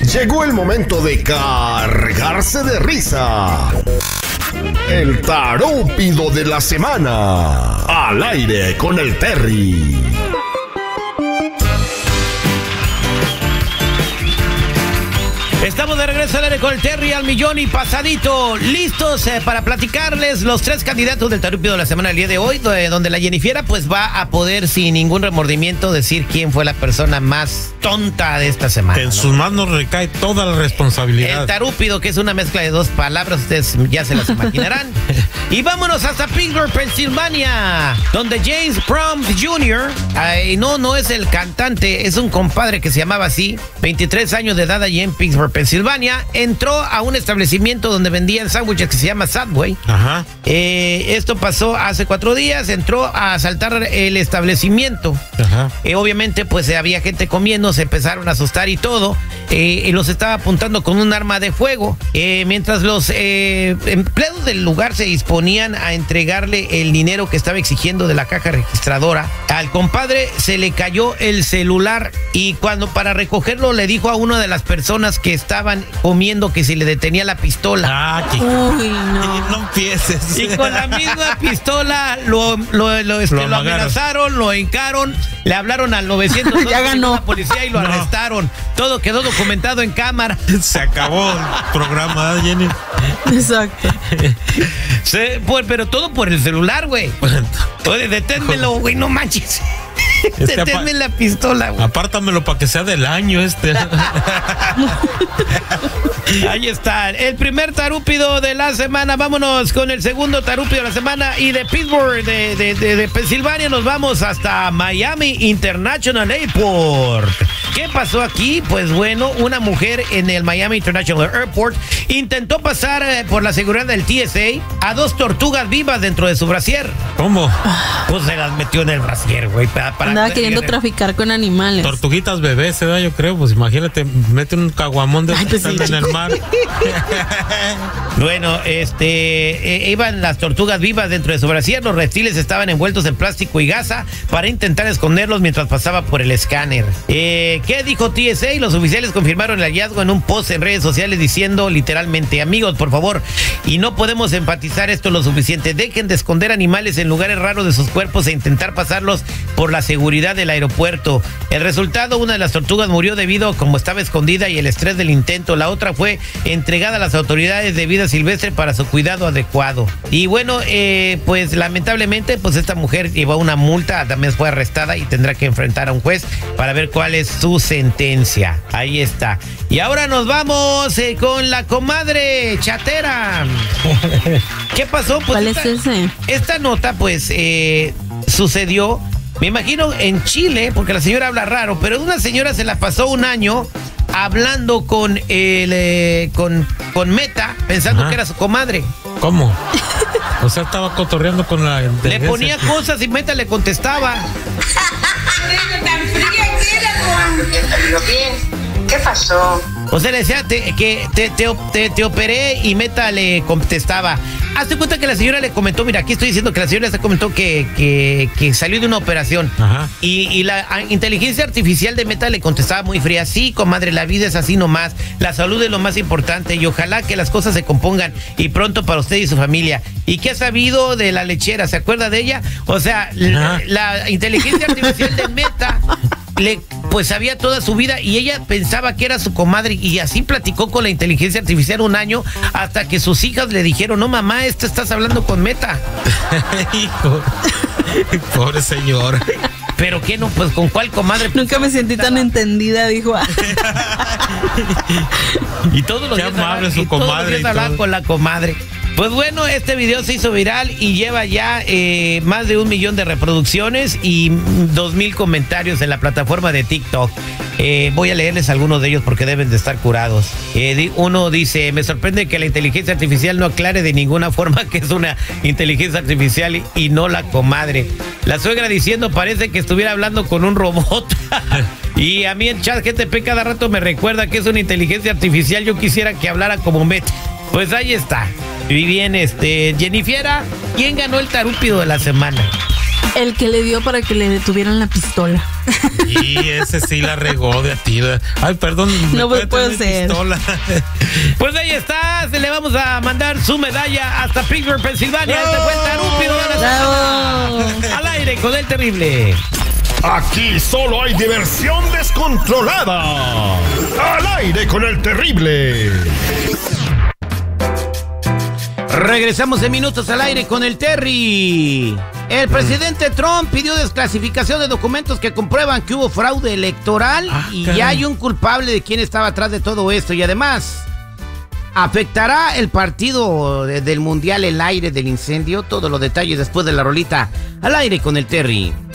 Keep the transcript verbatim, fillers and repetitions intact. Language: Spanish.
Llegó el momento de cargarse de risa. El tarúpido de la semana. Al aire con el Terry. Estamos de regreso al aire con el Terry al millón y pasadito, listos eh, para platicarles los tres candidatos del tarúpido de la semana el día de hoy, donde la Jennifiera pues va a poder sin ningún remordimiento decir quién fue la persona más tonta de esta semana. En ¿no? sus manos recae toda la responsabilidad. El tarúpido, que es una mezcla de dos palabras, ustedes ya se las imaginarán. Y vámonos hasta Pittsburgh, Pensilvania, donde James Proms junior, ay, no, no es el cantante, es un compadre que se llamaba así, veintitrés años de edad allí en Pittsburgh, Pensilvania, entró a un establecimiento donde vendían sándwiches que se llama Subway. Ajá. Eh, esto pasó hace cuatro días, entró a asaltar el establecimiento. Ajá. Eh, obviamente, pues había gente comiendo, se empezaron a asustar y todo, eh, y los estaba apuntando con un arma de fuego. Eh, mientras los eh, empleados del lugar se disponían a entregarle el dinero que estaba exigiendo de la caja registradora, al compadre se le cayó el celular y cuando para recogerlo le dijo a una de las personas que estaban comiendo que si le detenía la pistola. Ah, que... Uy, no. No empieces. Y con la misma pistola lo, lo, lo, este, Lo lo amagaron. amenazaron, lo hincaron, le hablaron al novecientos dos, Ya ganó. la policía y lo No. arrestaron. Todo quedó documentado en cámara. Se acabó el programa, ¿eh, Jenny? Exacto. Se, por, pero todo por el celular, güey. Oye, deténmelo, güey, no manches. Este Deténme apa- la pistola, güey. Apártamelo para que sea del año este. Ahí está, el primer tarúpido de la semana. Vámonos con el segundo tarúpido de la semana. Y de Pittsburgh, de, de, de, de Pensilvania, nos vamos hasta Miami International Airport. ¿Qué pasó aquí? Pues bueno, una mujer en el Miami International Airport intentó pasar eh, por la seguridad del T S A a dos tortugas vivas dentro de su brasier. ¿Cómo? Pues se las metió en el brasier, güey. Para, para Andaba queriendo traficar con animales. Tortuguitas bebés, se da, yo creo. Pues imagínate, mete un caguamón de Ay, pues sí, en el mar. Bueno, este, eh, iban las tortugas vivas dentro de su brasier. Los reptiles estaban envueltos en plástico y gasa para intentar esconderlos mientras pasaba por el escáner. Eh, ¿Qué dijo T S A? Los oficiales confirmaron el hallazgo en un post en redes sociales diciendo literalmente: amigos, por favor, y no podemos enfatizar esto lo suficiente, dejen de esconder animales en lugares raros de sus cuerpos e intentar pasarlos por la seguridad del aeropuerto. El resultado, una de las tortugas murió debido a como estaba escondida y el estrés del intento. La otra fue entregada a las autoridades de vida silvestre para su cuidado adecuado. Y bueno, eh, pues lamentablemente, pues esta mujer llevó una multa, también fue arrestada y tendrá que enfrentar a un juez para ver cuál es su sentencia. Ahí está. Y ahora nos vamos eh, con la comadre chatera. ¿Qué pasó? Pues ¿Cuál esta, es ese? esta nota, pues, eh, sucedió, me imagino, en Chile, porque la señora habla raro, pero una señora se la pasó un año hablando con el eh, con, con Meta, pensando Ajá. que era su comadre. ¿Cómo? O sea, estaba cotorreando con la... Le ponía cosas y Meta le contestaba. tan fría que era, pero bien. ¿Qué pasó? O sea, le decía te- que te, te, te, te operé y Meta le contestaba. Hazte cuenta que la señora le comentó, mira, aquí estoy diciendo que la señora se comentó que, que, que salió de una operación. Ajá. Y, y la a, inteligencia artificial de Meta le contestaba muy fría: sí, comadre, la vida es así nomás, la salud es lo más importante y ojalá que las cosas se compongan y pronto para usted y su familia. ¿Y qué ha sabido de la lechera? ¿Se acuerda de ella? O sea, la, la inteligencia artificial de Meta le pues sabía toda su vida y ella pensaba que era su comadre y así platicó con la inteligencia artificial un año hasta que sus hijas le dijeron: no, mamá, esto estás hablando con Meta. Hijo. Pobre señor. ¿Pero qué no? Pues ¿con cuál comadre? Nunca me sentí tan entendida, dijo. Y todos los Qué días amable hablaba- su y todos los comadre días y hablaba todo. con la comadre. Pues bueno, este video se hizo viral y lleva ya eh, más de un millón de reproducciones y dos mil comentarios en la plataforma de TikTok. Eh, voy a leerles algunos de ellos porque deben de estar curados. Eh, di- uno dice: me sorprende que la inteligencia artificial no aclare de ninguna forma que es una inteligencia artificial y, y no la comadre. La suegra diciendo: parece que estuviera hablando con un robot. Y a mí en chat G T P cada rato me recuerda que es una inteligencia artificial. Yo quisiera que hablara como Meta. Pues ahí está. Y bien, este, Jennifiera, ¿quién ganó el tarúpido de la semana? El que le dio para que le detuvieran la pistola. Y ese sí la regó de a ti. Ay, perdón. No ¿me puede tener ser. pistola? Pues ahí está, se le vamos a mandar su medalla hasta Pittsburgh, Pensilvania. Este fue el Tarúpido de la ¡Bravo! semana. Al aire con el terrible. Aquí solo hay diversión descontrolada. Al aire con el terrible. Regresamos en minutos al aire con el Terry. El presidente Trump pidió desclasificación de documentos que comprueban que hubo fraude electoral Ah, y caray. ya hay un culpable de quién estaba atrás de todo esto. Y además, ¿afectará el partido de- del Mundial el aire del incendio? Todos los detalles después de la rolita al aire con el Terry.